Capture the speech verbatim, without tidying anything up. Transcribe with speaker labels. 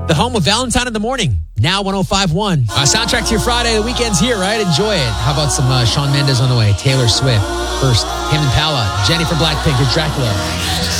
Speaker 1: The home of Valentine in the Morning, now one oh five point one. Uh, soundtrack to your Friday. The weekend's here, right? Enjoy it. How about some uh, Shawn Mendes on the way? Taylor Swift. First, Tame Impala, Jenny from Blackpink, or Dracula.